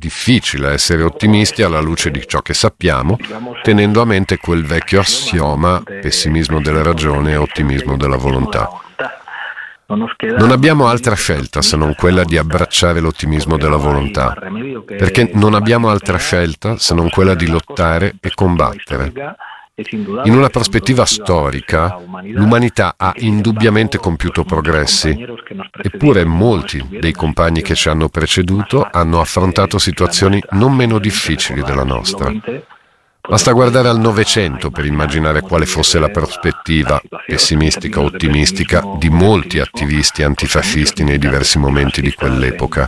difficile essere ottimisti alla luce di ciò che sappiamo, tenendo a mente quel vecchio assioma: pessimismo della ragione e ottimismo della volontà. Non abbiamo altra scelta se non quella di abbracciare l'ottimismo della volontà, perché non abbiamo altra scelta se non quella di lottare e combattere. In una prospettiva storica, l'umanità ha indubbiamente compiuto progressi, eppure molti dei compagni che ci hanno preceduto hanno affrontato situazioni non meno difficili della nostra. Basta guardare al Novecento per immaginare quale fosse la prospettiva, pessimistica o ottimistica, di molti attivisti antifascisti nei diversi momenti di quell'epoca.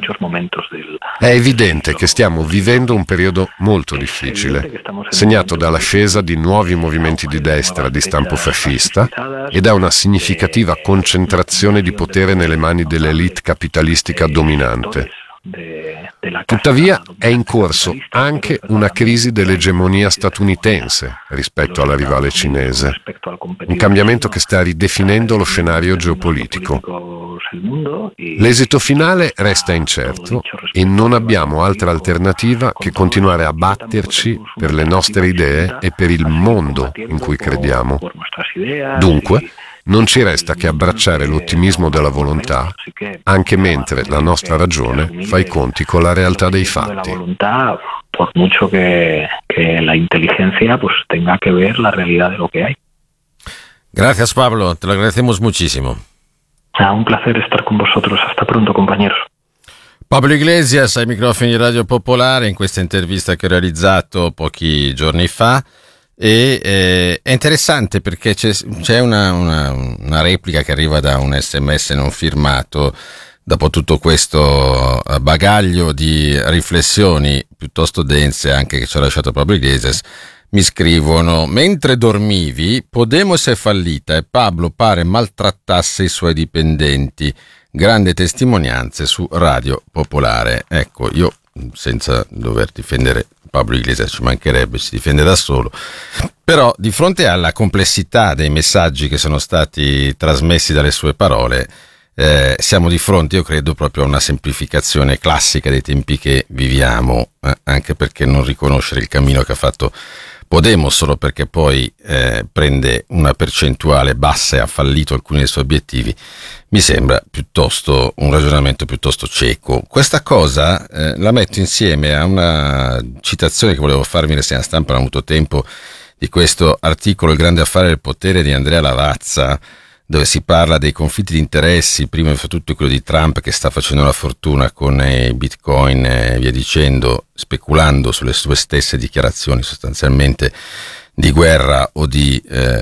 È evidente che stiamo vivendo un periodo molto difficile, segnato dall'ascesa di nuovi movimenti di destra di stampo fascista e da una significativa concentrazione di potere nelle mani dell'elite capitalistica dominante. Tuttavia è in corso anche una crisi dell'egemonia statunitense rispetto alla rivale cinese, un cambiamento che sta ridefinendo lo scenario geopolitico. L'esito finale resta incerto e non abbiamo altra alternativa che continuare a batterci per le nostre idee e per il mondo in cui crediamo. Dunque, non ci resta che abbracciare l'ottimismo della volontà, anche mentre la nostra ragione fa i conti con la realtà dei fatti. Por mucho que la inteligencia pues tenga que ver la realidad de lo que hay. Gracias, Pablo, te lo agradecemos muchísimo. Un placer estar con vosotros. Hasta pronto, compañeros. Pablo Iglesias ai microfoni di Radio Popolare in questa intervista che ho realizzato pochi giorni fa. E è interessante perché c'è una replica che arriva da un SMS non firmato. Dopo tutto questo bagaglio di riflessioni piuttosto dense anche che ci ha lasciato Pablo Iglesias, mi scrivono: mentre dormivi Podemos è fallita e Pablo pare maltrattasse i suoi dipendenti, grandi testimonianze su Radio Popolare. Ecco, io senza dover difendere Pablo Iglesias, ci mancherebbe, si difende da solo, però di fronte alla complessità dei messaggi che sono stati trasmessi dalle sue parole, siamo di fronte, io credo, proprio a una semplificazione classica dei tempi che viviamo, anche perché non riconoscere il cammino che ha fatto Podemos solo perché poi prende una percentuale bassa e ha fallito alcuni dei suoi obiettivi mi sembra piuttosto un ragionamento piuttosto cieco. Questa cosa la metto insieme a una citazione che volevo farvi, nella segna stampa non ho avuto tempo, di questo articolo Il grande affare del potere di Andrea Lavazza, dove si parla dei conflitti di interessi, prima di tutto quello di Trump che sta facendo la fortuna con i bitcoin e via dicendo, speculando sulle sue stesse dichiarazioni sostanzialmente di guerra o di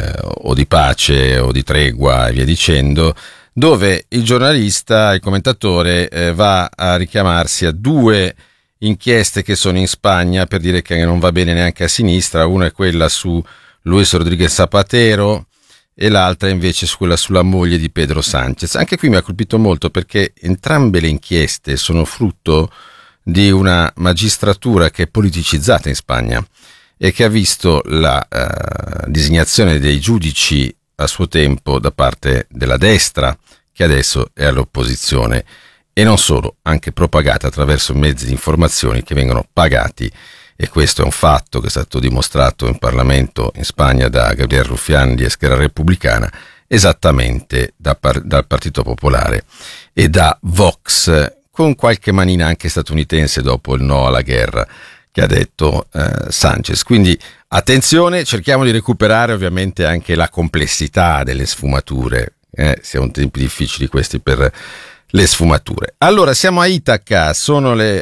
pace o di tregua e via dicendo, dove il giornalista, il commentatore va a richiamarsi a due inchieste che sono in Spagna per dire che non va bene neanche a sinistra. Una è quella su Luis Rodríguez Zapatero e l'altra invece quella sulla moglie di Pedro Sánchez. Anche qui mi ha colpito molto perché entrambe le inchieste sono frutto di una magistratura che è politicizzata in Spagna e che ha visto la designazione dei giudici a suo tempo da parte della destra, che adesso è all'opposizione, e non solo, anche propagata attraverso mezzi di informazione che vengono pagati. E questo è un fatto che è stato dimostrato in Parlamento in Spagna da Gabriel Rufián di Esquerra Repubblicana, esattamente dal Partito Popolare e da Vox, con qualche manina anche statunitense dopo il no alla guerra che ha detto Sánchez. Quindi attenzione, cerchiamo di recuperare ovviamente anche la complessità delle sfumature. Siamo tempi difficili questi per le sfumature. Allora, siamo a Itaca, sono le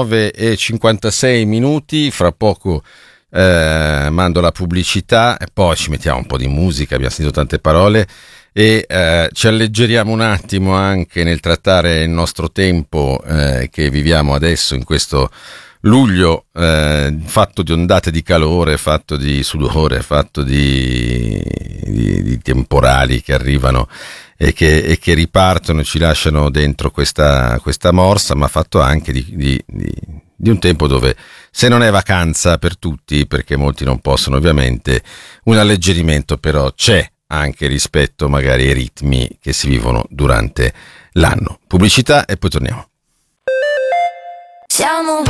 9:56, fra poco mando la pubblicità e poi ci mettiamo un po' di musica, abbiamo sentito tante parole e ci alleggeriamo un attimo anche nel trattare il nostro tempo che viviamo adesso in questo luglio, fatto di ondate di calore, fatto di sudore, fatto di temporali che arrivano e che ripartono e ci lasciano dentro questa morsa, ma fatto anche di un tempo dove, se non è vacanza per tutti, perché molti non possono ovviamente, un alleggerimento però c'è anche rispetto magari ai ritmi che si vivono durante l'anno. Pubblicità e poi torniamo.